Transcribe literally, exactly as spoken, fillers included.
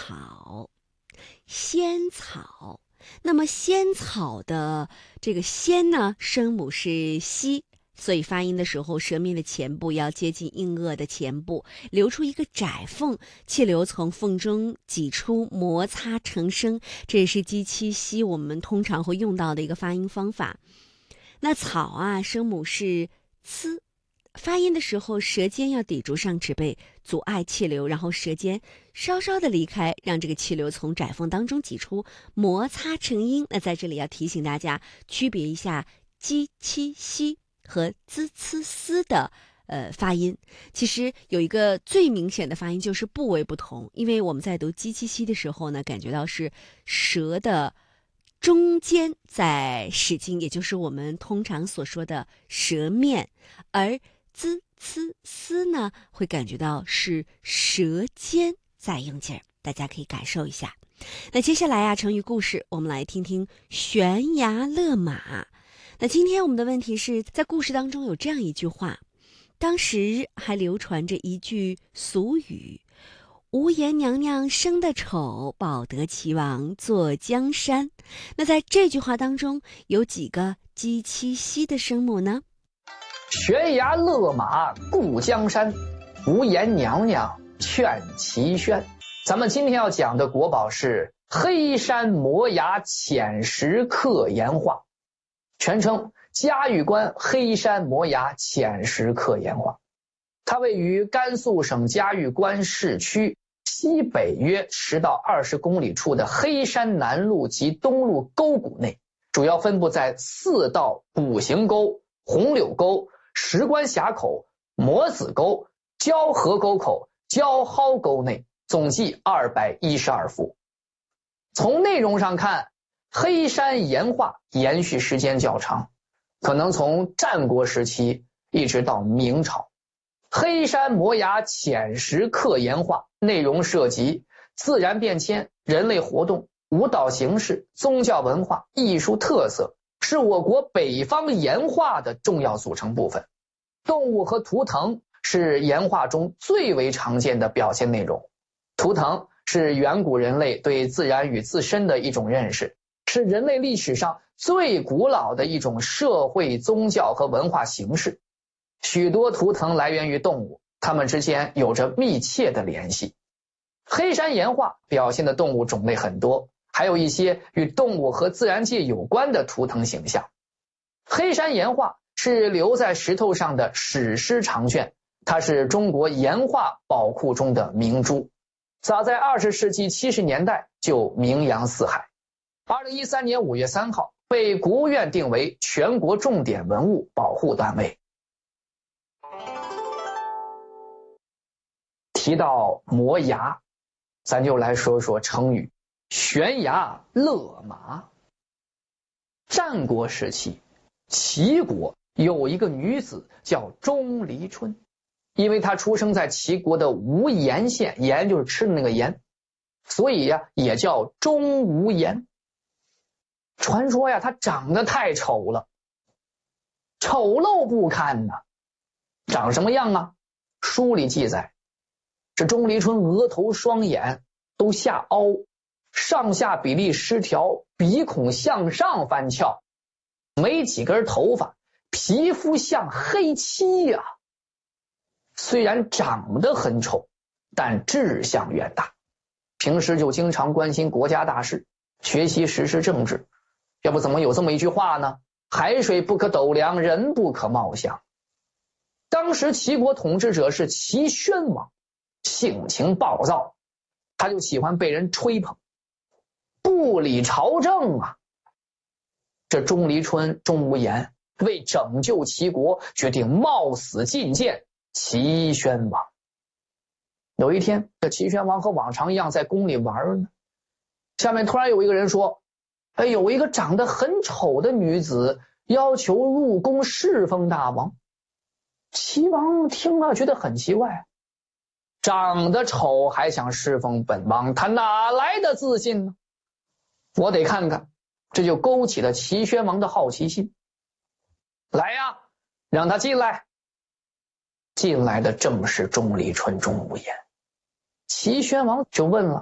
草，仙草。那么仙草的这个仙呢，声母是西，所以发音的时候，舌面的前部要接近硬腭的前部，留出一个窄缝，气流从缝中挤出，摩擦成声。这也是鸡七西我们通常会用到的一个发音方法。那草啊，声母是呲，发音的时候，舌尖要抵住上齿背，阻碍气流，然后舌尖稍稍的离开，让这个气流从窄缝当中挤出，摩擦成音。那在这里要提醒大家，区别一下鸡七西和滋呲丝的呃发音。其实有一个最明显的发音就是部位不同，因为我们在读鸡七西的时候呢，感觉到是舌的中间在使劲，也就是我们通常所说的舌面，而滋呲丝呢，会感觉到是舌尖在用劲儿，大家可以感受一下。那接下来啊，成语故事我们来听听悬崖勒马。那今天我们的问题是在故事当中有这样一句话，当时还流传着一句俗语，无颜娘娘生得丑，保得齐王坐江山。那在这句话当中有几个鸡七西的声母呢？ 悬崖勒马顾江山，无颜娘娘劝齐宣。咱们今天要讲的国宝是黑山摩崖浅石刻岩画，全称嘉峪关黑山摩崖浅石刻岩画。它位于甘肃省嘉峪关市区西北约十到二十公里处的黑山南路及东路沟谷内，主要分布在四道古行沟、红柳沟、石关峡口、磨子沟、交河沟口、交蒿沟内，总计二百一十二幅。从内容上看，黑山岩画延续时间较长，可能从战国时期一直到明朝。黑山摩崖浅石刻岩画内容涉及自然变迁、人类活动、舞蹈形式、宗教文化、艺术特色，是我国北方岩画的重要组成部分。动物和图腾是岩画中最为常见的表现内容。图腾是远古人类对自然与自身的一种认识，是人类历史上最古老的一种社会、宗教和文化形式。许多图腾来源于动物，它们之间有着密切的联系。黑山岩画表现的动物种类很多，还有一些与动物和自然界有关的图腾形象。黑山岩画是留在石头上的史诗长卷，它是中国岩画宝库中的明珠，早在二十世纪七十年代就名扬四海。二零一三年五月三号被国务院定为全国重点文物保护单位。提到摩崖，咱就来说说成语悬崖勒马。战国时期，齐国有一个女子叫钟离春，因为她出生在齐国的无盐县，盐就是吃的那个盐，所以呀也叫钟无盐。传说呀她长得太丑了，丑陋不堪呐。长什么样啊？书里记载，这钟离春额头双眼都下凹，上下比例失调，鼻孔向上翻翘，没几根头发，皮肤像黑漆呀、啊。虽然长得很丑，但志向远大，平时就经常关心国家大事，学习时事政治。要不怎么有这么一句话呢？海水不可斗量，人不可貌相。当时齐国统治者是齐宣王，性情暴躁，他就喜欢被人吹捧，不理朝政啊。这钟离春、钟无艳为拯救齐国，决定冒死觐见齐宣王。有一天，这齐宣王和往常一样在宫里玩呢，下面突然有一个人说，哎，有一个长得很丑的女子要求入宫侍奉大王。齐王听了觉得很奇怪，长得丑还想侍奉本王，他哪来的自信呢？我得看看。这就勾起了齐宣王的好奇心。来呀，让他进来。进来的正是钟离春、钟无艳。齐宣王就问了，